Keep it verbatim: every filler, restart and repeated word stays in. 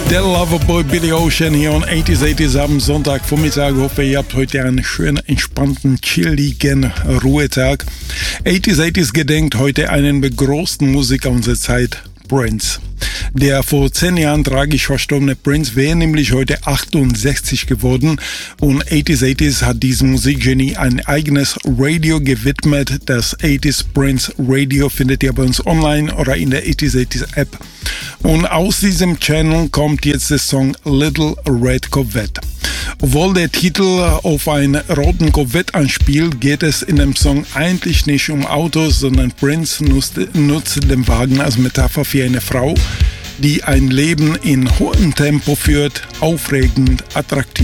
Der Loverboy Billy Ocean hier on achtziger achtziger am Sonntagvormittag. Ich hoffe, ihr habt heute einen schönen, entspannten, chilligen Ruhetag. achtziger achtziger gedenkt heute einen der größten Musiker unserer Zeit, Prince. Der vor zehn Jahren tragisch verstorbene Prince wäre nämlich heute achtundsechzig geworden und achtziger achtziger hat diesem Musikgenie ein eigenes Radio gewidmet. Das achtziger Prince Radio findet ihr bei uns online oder in der achtziger achtziger App. Und aus diesem Channel kommt jetzt der Song Little Red Corvette. Obwohl der Titel auf einen roten Corvette anspielt, geht es in dem Song eigentlich nicht um Autos, sondern Prince nutzt, nutzt den Wagen als Metapher für eine Frau, die ein Leben in hohem Tempo führt, aufregend, attraktiv